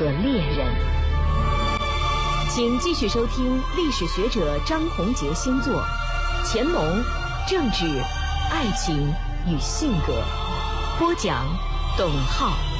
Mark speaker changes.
Speaker 1: 和猎人。请继续收听历史学者张宏杰新作《乾隆、政治、爱情与性格》，播讲董浩。